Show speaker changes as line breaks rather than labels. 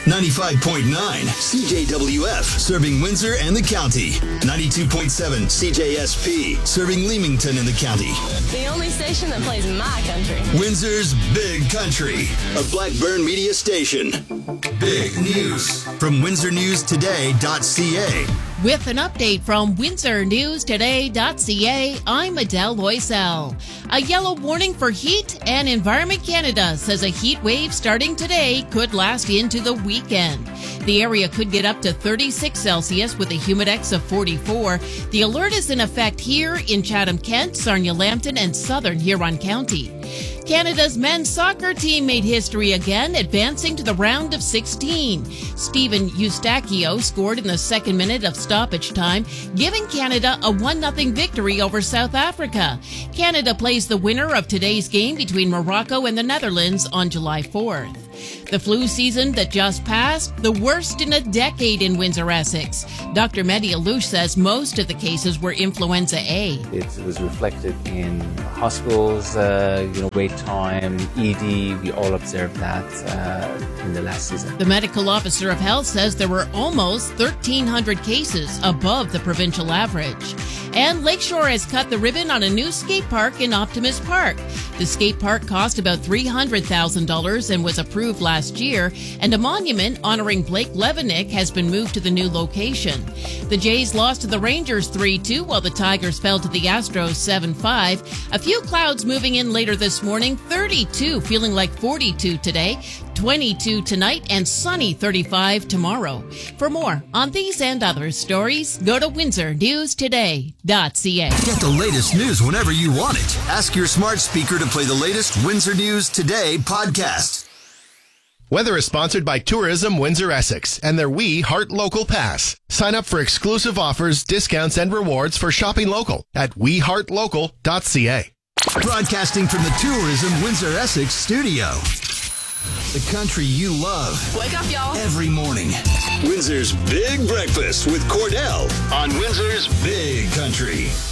95.9 CJWF, serving Windsor and the county. 92.7 CJSP, serving Leamington and the county.
The only station that plays my country.
Windsor's Big Country, a Blackburn media station. Big news from WindsorNewsToday.ca.
With an update from WindsorNewsToday.ca, I'm Adele Loisel. A yellow warning for heat, and Environment Canada says a heat wave starting today could last into the weekend. The area could get up to 36 Celsius with a humidex of 44. The alert is in effect here in Chatham-Kent, Sarnia-Lambton, and southern Huron County. Canada's men's soccer team made history again, advancing to the round of 16. Stephen Eustachio scored in the second minute of stoppage time, giving Canada a 1-0 victory over South Africa. Canada plays the winner of today's game between Morocco and the Netherlands on July 4th. The flu season that just passed, the worst in a decade in Windsor, Essex. Dr. Mehdi Alouche says most of the cases were influenza A.
It was reflected in hospitals, wait time, ED. We all observed that in the last season.
The medical officer of health says there were almost 1,300 cases, above the provincial average. And Lakeshore has cut the ribbon on a new skate park in Optimus Park. The skate park cost about $300,000 and was approved last year, and a monument honoring Blake Levenick has been moved to the new location. The Jays lost to the Rangers 3-2, while the Tigers fell to the Astros 7-5. A few clouds moving in later this morning, 32 feeling like 42 today, 22 tonight, and sunny 35 tomorrow. For more on these and other stories, go to WindsorNewsToday.ca.
Get the latest news whenever you want it. Ask your smart speaker to play the latest Windsor News Today podcast.
Weather is sponsored by Tourism Windsor Essex and their We Heart Local Pass. Sign up for exclusive offers, discounts, and rewards for shopping local at weheartlocal.ca.
Broadcasting from the Tourism Windsor Essex studio. The country you love.
Wake up, y'all.
Every morning. Windsor's Big Breakfast with Cordell on Windsor's Big Country.